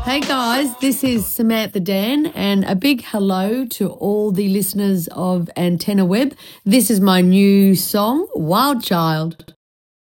Hey guys, this is Samantha Dan, and a big hello to all the listeners of Antenna Web. This is my new song, Wild Child.